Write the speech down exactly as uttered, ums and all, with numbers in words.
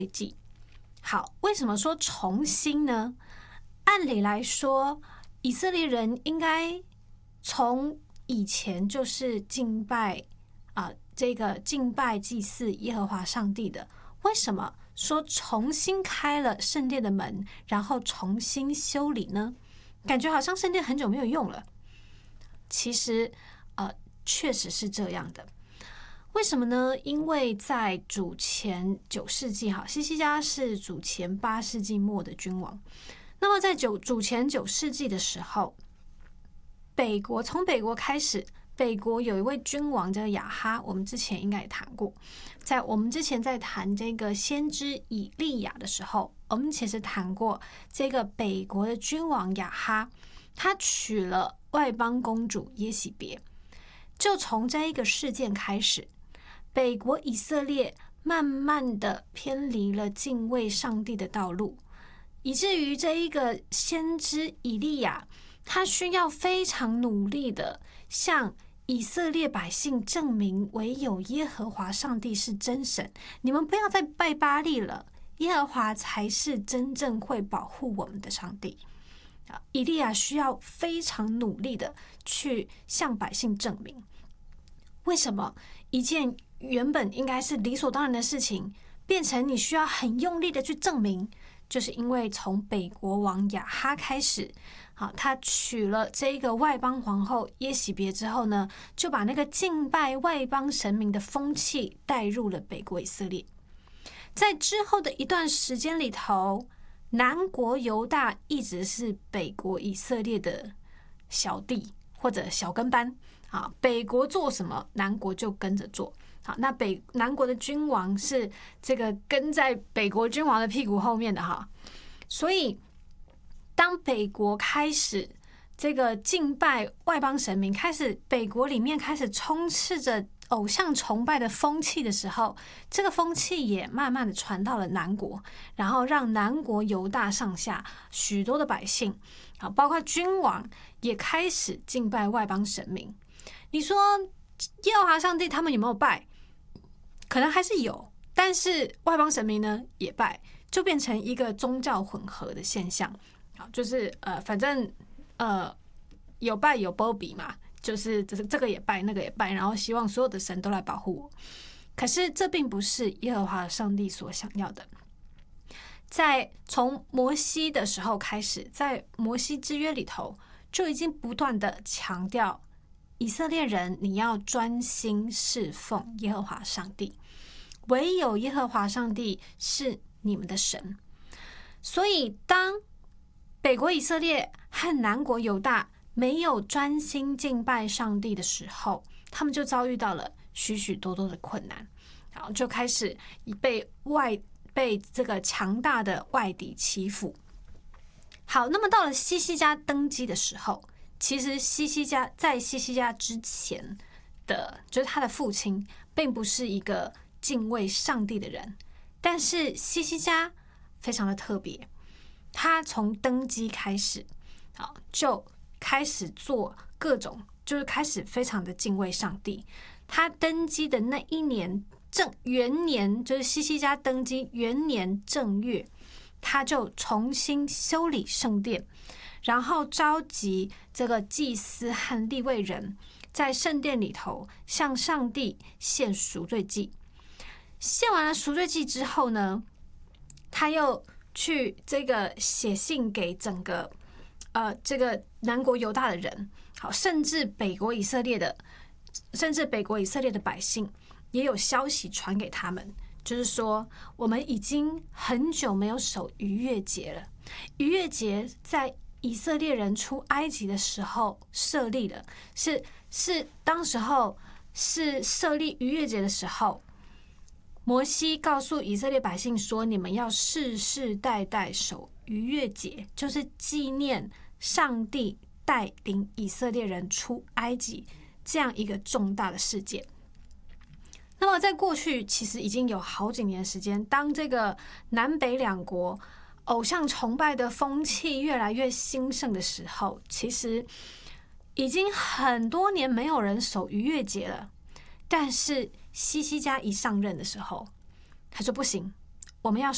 好，为什么说重新呢？按理来说，以色列人应该从以前就是敬拜啊、呃，这个敬拜祭祀耶和华上帝的。为什么说重新开了圣殿的门，然后重新修理呢？感觉好像圣殿很久没有用了。其实，呃，确实是这样的。为什么呢？因为在主前九世纪，哈，西西家是主前八世纪末的君王。那么在九主前九世纪的时候，北国从北国开始，北国有一位君王叫亚哈，我们之前应该也谈过。在我们之前在谈这个先知以利亚的时候，我们其实谈过这个北国的君王亚哈，他娶了外邦公主耶洗别。就从这一个事件开始，北国以色列慢慢的偏离了敬畏上帝的道路，以至于这一个先知以利亚，他需要非常努力的向以色列百姓证明，唯有耶和华上帝是真神，你们不要再拜巴力了，耶和华才是真正会保护我们的上帝。以利亚需要非常努力的去向百姓证明。为什么一件原本应该是理所当然的事情，变成你需要很用力的去证明？就是因为从北国王亚哈开始，好，他娶了这个外邦皇后耶洗别之后呢，就把那个敬拜外邦神明的风气带入了北国以色列。在之后的一段时间里头，南国犹大一直是北国以色列的小弟或者小跟班。啊，北国做什么，南国就跟着做。好，那北南国的君王是这个跟在北国君王的屁股后面的哈。所以，当北国开始这个敬拜外邦神明，开始北国里面开始充斥着偶像崇拜的风气的时候，这个风气也慢慢的传到了南国，然后让南国犹大上下许多的百姓，啊，包括君王也开始敬拜外邦神明。你说耶和华上帝他们有没有拜？可能还是有，但是外邦神明呢也拜，就变成一个宗教混合的现象。好，就是呃，反正呃有拜有波比嘛，就是这这个也拜，那个也拜，然后希望所有的神都来保护我。可是这并不是耶和华上帝所想要的。在从摩西的时候开始，在摩西之约里头，就已经不断的强调，以色列人，你要专心侍奉耶和华上帝，唯有耶和华上帝是你们的神。所以，当北国以色列和南国犹大没有专心敬拜上帝的时候，他们就遭遇到了许许多多的困难，然后就开始被外被这个强大的外敌欺负。好，那么到了西西家登基的时候，其实西西家在西西家之前的，就是他的父亲，并不是一个敬畏上帝的人。但是西西家非常的特别，他从登基开始，好就开始做各种，就是开始非常的敬畏上帝。他登基的那一年正元年，就是西西家登基元年正月，他就重新修理圣殿。然后召集这个祭司和利未人，在圣殿里头向上帝献赎罪祭。献完了赎罪祭之后呢，他又去这个写信给整个呃这个南国犹大的人，好，甚至北国以色列的，甚至北国以色列的百姓也有消息传给他们，就是说我们已经很久没有守逾越节了。逾越节在以色列人出埃及的时候设立的，是是当时候是设立逾越节的时候，摩西告诉以色列百姓说，你们要世世代代守逾越节，就是纪念上帝带领以色列人出埃及这样一个重大的事件。那么在过去其实已经有好几年的时间，当这个南北两国偶像崇拜的风气越来越兴盛的时候，其实已经很多年没有人守逾越节了。但是西西家一上任的时候，他说不行，我们要